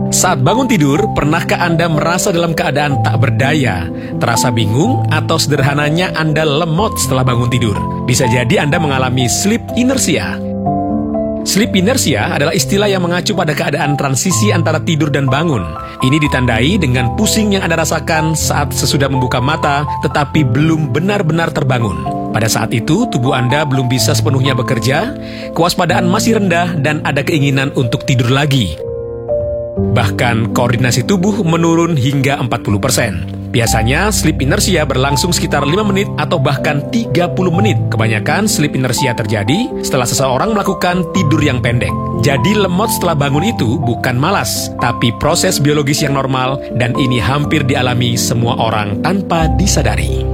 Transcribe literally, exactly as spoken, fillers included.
Saat bangun tidur, pernahkah Anda merasa dalam keadaan tak berdaya, terasa bingung, atau sederhananya Anda lemot setelah bangun tidur? Bisa jadi Anda mengalami sleep inertia. Sleep inertia adalah istilah yang mengacu pada keadaan transisi antara tidur dan bangun. Ini ditandai dengan pusing yang Anda rasakan saat sesudah membuka mata, tetapi belum benar-benar terbangun. Pada saat itu, tubuh Anda belum bisa sepenuhnya bekerja, kewaspadaan masih rendah, dan ada keinginan untuk tidur lagi. Bahkan, koordinasi tubuh menurun hingga empat puluh persen. Biasanya, sleep inertia berlangsung sekitar lima menit atau bahkan tiga puluh menit. Kebanyakan sleep inertia terjadi setelah seseorang melakukan tidur yang pendek. Jadi lemot setelah bangun itu bukan malas, tapi proses biologis yang normal, dan ini hampir dialami semua orang tanpa disadari.